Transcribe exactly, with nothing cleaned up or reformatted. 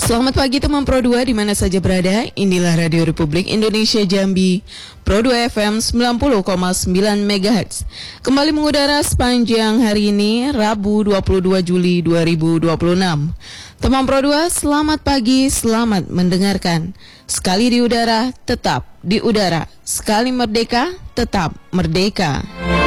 Selamat pagi teman Pro dua di mana saja berada. Inilah Radio Republik Indonesia Jambi, Pro dua F M sembilan puluh koma sembilan megahertz. Kembali mengudara sepanjang hari ini, Rabu dua puluh dua Juli dua ribu dua puluh enam. Teman Pro dua, selamat pagi, selamat mendengarkan. Sekali di udara, tetap di udara. Sekali merdeka, tetap merdeka.